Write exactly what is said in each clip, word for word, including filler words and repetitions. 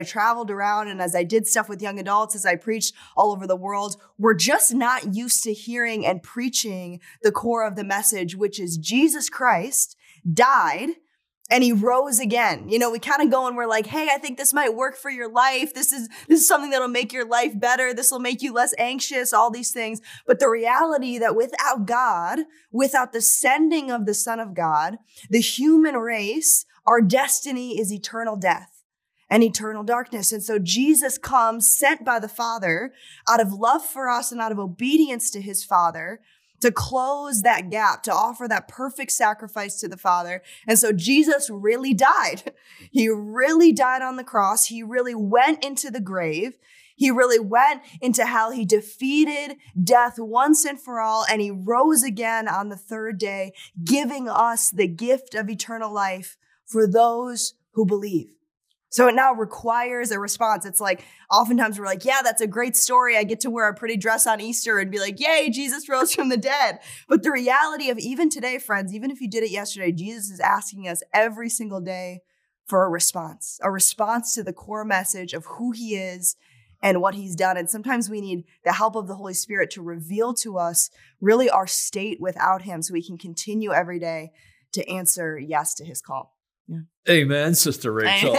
I traveled around and as I did stuff with young adults, as I preached all over the world, we're just not used to hearing and preaching the core of the message, which is Jesus Christ died and he rose again. You know, we kind of go and we're like, hey, I think this might work for your life. This is, this is something that'll make your life better. This will make you less anxious, all these things. But the reality that without God, without the sending of the Son of God, the human race, our destiny is eternal death and eternal darkness. And so Jesus comes sent by the Father out of love for us and out of obedience to his Father to close that gap, to offer that perfect sacrifice to the Father. And so Jesus really died. He really died on the cross. He really went into the grave. He really went into hell. He defeated death once and for all, and he rose again on the third day, giving us the gift of eternal life for those who believe. So it now requires a response. It's like, oftentimes we're like, yeah, that's a great story. I get to wear a pretty dress on Easter and be like, yay, Jesus rose from the dead. But the reality of even today, friends, even if you did it yesterday, Jesus is asking us every single day for a response, a response to the core message of who he is and what he's done. And sometimes we need the help of the Holy Spirit to reveal to us really our state without him so we can continue every day to answer yes to his call. Yeah. Amen, Sister Rachel.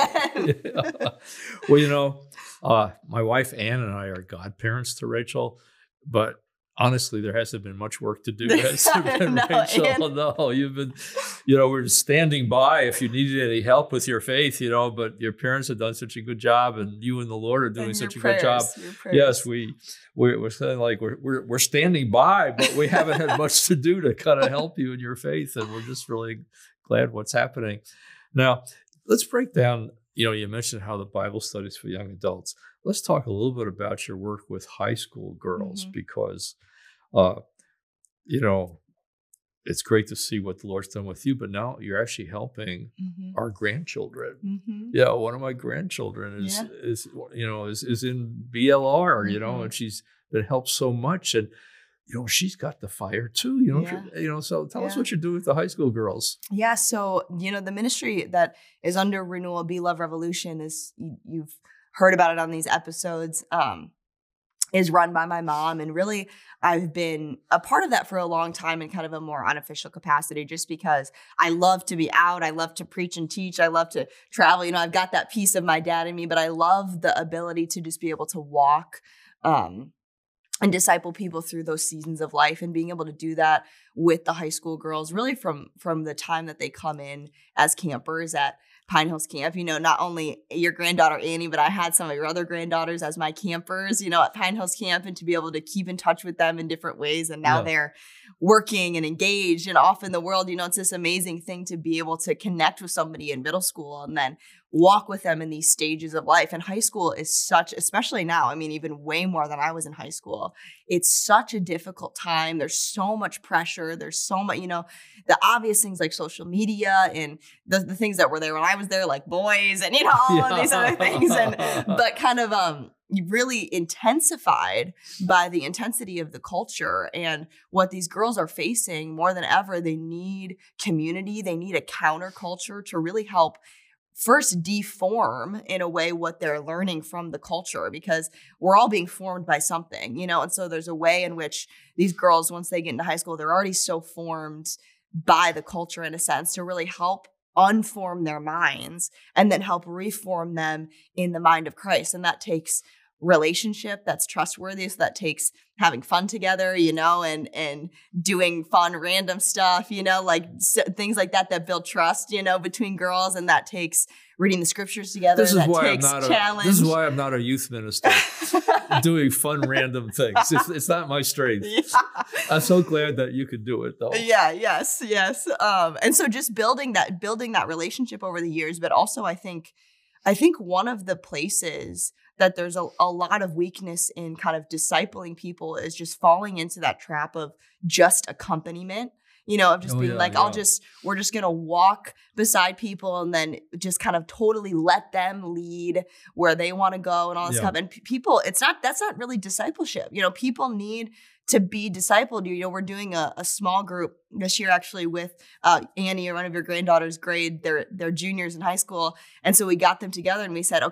Well, you know, uh, my wife Ann and I are godparents to Rachel, but honestly, there hasn't been much work to do. Has there been, no, Rachel? Ann. No, you've been, you know, we're standing by if you needed any help with your faith, you know, but your parents have done such a good job and you and the Lord are doing such a prayers, good job. Yes, we, we're, we're saying like we're, we're, we're standing by, but we haven't had much to do to kind of help you in your faith. And we're just really glad what's happening. Now, let's break down, you know, you mentioned how the Bible studies for young adults. Let's talk a little bit about your work with high school girls, mm-hmm. because, uh, you know, it's great to see what the Lord's done with you, but now you're actually helping mm-hmm. our grandchildren. Mm-hmm. Yeah, one of my grandchildren is, yeah. is you know, is, is in B L R, mm-hmm. you know, and she's been helped so much. And you know, she's got the fire too, you know, yeah. you know, so tell yeah. us what you're doing with the high school girls. Yeah. So, you know, the ministry that is under Renewal Be Love Revolution is, you, you've heard about it on these episodes, um, is run by my mom. And really, I've been a part of that for a long time in kind of a more unofficial capacity, just because I love to be out. I love to preach and teach. I love to travel. You know, I've got that piece of my dad in me, but I love the ability to just be able to walk, um, and disciple people through those seasons of life, and being able to do that with the high school girls, really from, from the time that they come in as campers at Pine Hills Camp. You know, not only your granddaughter Annie, but I had some of your other granddaughters as my campers, you know, at Pine Hills Camp, and to be able to keep in touch with them in different ways. And now yeah. they're working and engaged and off in the world. You know, it's this amazing thing to be able to connect with somebody in middle school and then walk with them in these stages of life. And high school is such, especially now, I mean, even way more than I was in high school, it's such a difficult time. There's so much pressure. There's so much, you know, the obvious things like social media and the, the things that were there when I was there, like boys and, you know, all yeah. of these other things. And, but kind of, um, really intensified by the intensity of the culture and what these girls are facing more than ever. They need community. They need a counterculture to really help first deform in a way what they're learning from the culture, because we're all being formed by something, you know? And so there's a way in which these girls, once they get into high school, they're already so formed by the culture in a sense to really help unform their minds and then help reform them in the mind of Christ. And that takes relationship that's trustworthy. So that takes having fun together, you know, and, and doing fun, random stuff, you know, like s- things like that, that build trust, you know, between girls. And that takes reading the scriptures together. This is that why takes I'm not challenge. A, this is why I'm not a youth minister doing fun, random things. It's, it's not my strength. Yeah. I'm so glad that you could do it though. Yeah. Yes. Yes. Um, and so just building that, building that relationship over the years, but also I think, I think one of the places that there's a, a lot of weakness in kind of discipling people is just falling into that trap of just accompaniment, you know, of just oh, being yeah, like, yeah. I'll just, we're just going to walk beside people and then just kind of totally let them lead where they want to go and all this yeah. stuff. And p- people, it's not, that's not really discipleship. You know, people need to be discipled. You know, we're doing a, a small group this year actually with uh, Annie, or one of your granddaughters' grade. They're they're juniors in high school, and so we got them together and we said,